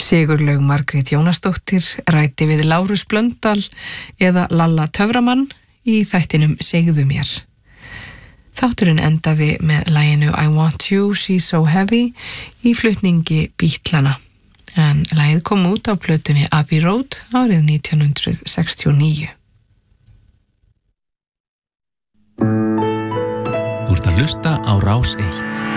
Sigurlaug Margrét Jónasdóttir ræddi við Lárus Blöndal eða Lalla Töframann í þættinum Segðu mér. Þátturinn endaði með laginu I Want You, She's So Heavy í flutningi Beatlana, en lagið kom út á plötunni Abbey Road árið 1969. Þú ert að hlusta á Rás 1.